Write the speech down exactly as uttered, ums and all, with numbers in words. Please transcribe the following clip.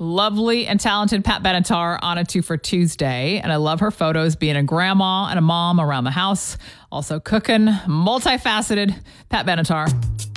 Lovely and talented Pat Benatar on a two for Tuesday. And I love her photos being a grandma and a mom around the house. Also cooking, multifaceted Pat Benatar.